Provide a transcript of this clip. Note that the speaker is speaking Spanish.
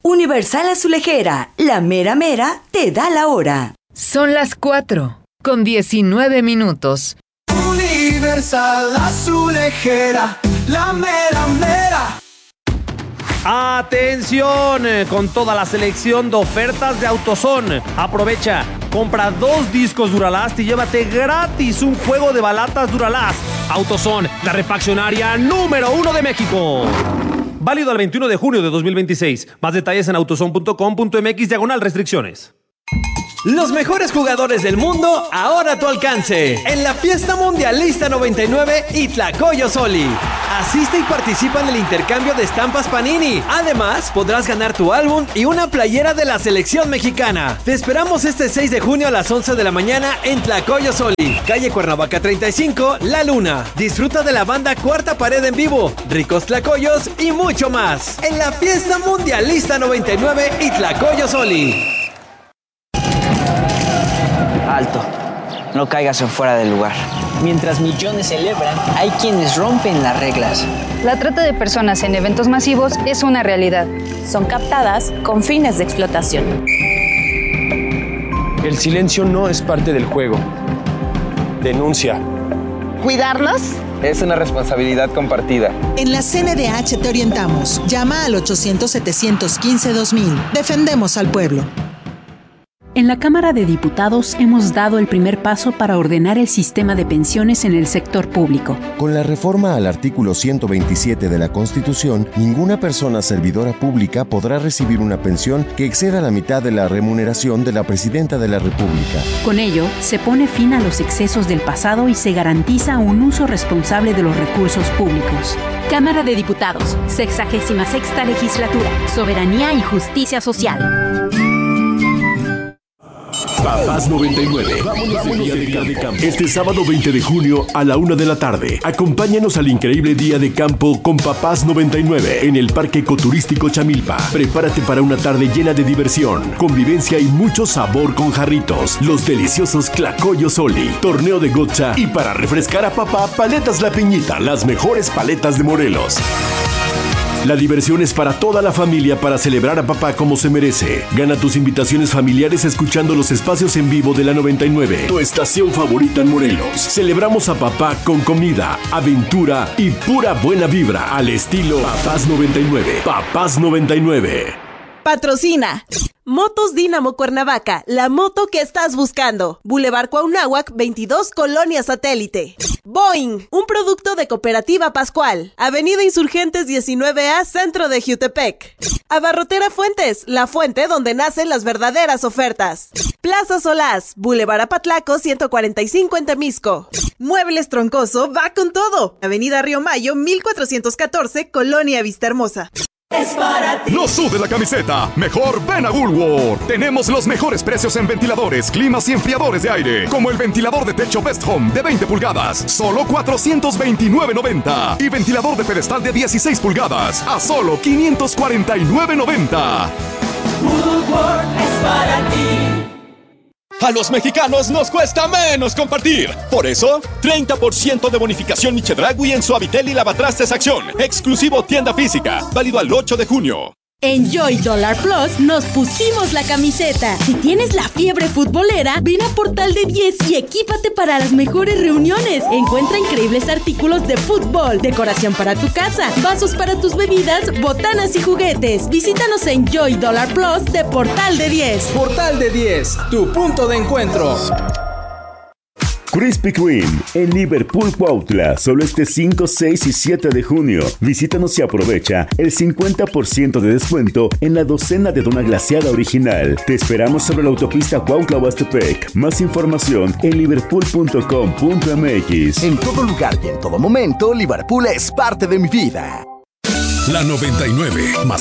Universal Azulejera, la mera mera te da la hora. Son las 4:19. Universal Azulejera, la mera mera. ¡Atención! Con toda la selección de ofertas de AutoZone. Aprovecha, compra 2 discos Duralast y llévate gratis un juego de balatas Duralast. AutoZone, la refaccionaria número 1 de México. Válido al 21 de junio de 2026. Más detalles en autozone.com.mx/restricciones. Los mejores jugadores del mundo ahora a tu alcance en la Fiesta Mundialista 99 y Tlacoyo Soli. Asiste y participa en el intercambio de estampas Panini. Además, podrás ganar tu álbum y una playera de la selección mexicana. Te esperamos este 6 de junio a las 11 de la mañana en Tlacoyo Soli, calle Cuernavaca 35, La Luna. Disfruta de la banda Cuarta Pared en vivo, ricos tlacoyos y mucho más en la Fiesta Mundialista 99 y Tlacoyo Soli. Alto, no caigas en fuera del lugar. Mientras millones celebran, hay quienes rompen las reglas. La trata de personas en eventos masivos es una realidad. Son captadas con fines de explotación. El silencio no es parte del juego. Denuncia. ¿Cuidarnos? Es una responsabilidad compartida. En la CNDH te orientamos. Llama al 800-715-2000. Defendemos al pueblo. En la Cámara de Diputados hemos dado el primer paso para ordenar el sistema de pensiones en el sector público. Con la reforma al artículo 127 de la Constitución, ninguna persona servidora pública podrá recibir una pensión que exceda la mitad de la remuneración de la Presidenta de la República. Con ello, se pone fin a los excesos del pasado y se garantiza un uso responsable de los recursos públicos. Cámara de Diputados, 66ª Legislatura, Soberanía y Justicia Social. Papás 99. Vámonos de día de campo. Este sábado 20 de junio a la 1 de la tarde. Acompáñanos al increíble día de campo con Papás 99 en el Parque Ecoturístico Chamilpa. Prepárate para una tarde llena de diversión, convivencia y mucho sabor con jarritos, los deliciosos Tlacoyo Soli, torneo de gotcha y para refrescar a papá, Paletas La Piñita, las mejores paletas de Morelos. La diversión es para toda la familia para celebrar a papá como se merece. Gana tus invitaciones familiares escuchando los espacios en vivo de la 99, tu estación favorita en Morelos. Celebramos a papá con comida, aventura y pura buena vibra al estilo Papás 99. Papás 99. Patrocina Motos Dínamo Cuernavaca, la moto que estás buscando. Boulevard Cuauhnáhuac 22, Colonia Satélite. Boeing, un producto de Cooperativa Pascual. Avenida Insurgentes 19A, centro de Jiutepec. Abarrotera Fuentes, la fuente donde nacen las verdaderas ofertas. Plaza Solás, Boulevard Apatlaco 145 en Temisco. Muebles Troncoso va con todo. Avenida Río Mayo 1414, Colonia Vistahermosa. Es para ti. No sude la camiseta. Mejor ven a Woolworth. Tenemos los mejores precios en ventiladores, climas y enfriadores de aire. Como el ventilador de techo Best Home de 20 pulgadas, solo $429.90. Y ventilador de pedestal de 16 pulgadas, a solo $549.90. Woolworth es para ti. A los mexicanos nos cuesta menos compartir. Por eso, 30% de bonificación Chedraui en Suavitel y Lavatrastes Acción. Exclusivo tienda física. Válido al 8 de junio. En Joy Dollar Plus nos pusimos la camiseta. Si tienes la fiebre futbolera, ven a Portal de 10 y equípate para las mejores reuniones. Encuentra increíbles artículos de fútbol, decoración para tu casa, vasos para tus bebidas, botanas y juguetes. Visítanos en Joy Dollar Plus de Portal de 10. Portal de 10, tu punto de encuentro. Krispy Kreme en Liverpool Cuautla, solo este 5, 6 y 7 de junio. Visítanos y aprovecha el 50% de descuento en la docena de dona glaseada original. Te esperamos sobre la autopista Cuautla-Huastepec. Más información en liverpool.com.mx. En todo lugar y en todo momento, Liverpool es parte de mi vida. La 99, más